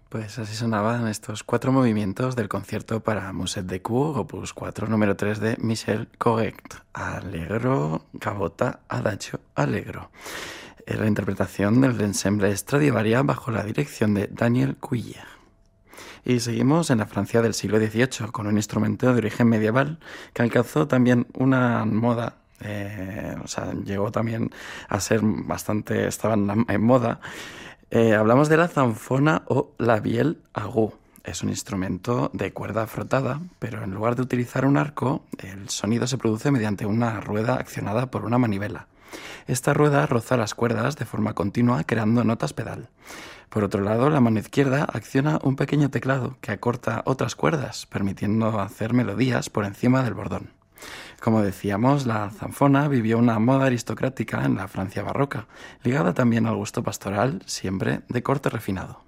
Pues así sonaban estos 4 movimientos del concierto para Musette de Cour, opus 4, número 3 de Michel Correct. Allegro, gavota, adagio, allegro. La interpretación del ensemble Stradivaria bajo la dirección de Daniel Cuiller. Y seguimos en la Francia del siglo XVIII con un instrumento de origen medieval que alcanzó también una moda. Llegó también a ser bastante, estaba en moda. Hablamos de la zanfona o la vielle à roue. Es un instrumento de cuerda frotada, pero en lugar de utilizar un arco, el sonido se produce mediante una rueda accionada por una manivela. Esta rueda roza las cuerdas de forma continua, creando notas pedal. Por otro lado, la mano izquierda acciona un pequeño teclado que acorta otras cuerdas, permitiendo hacer melodías por encima del bordón. Como decíamos, la zanfona vivió una moda aristocrática en la Francia barroca, ligada también al gusto pastoral, siempre de corte refinado.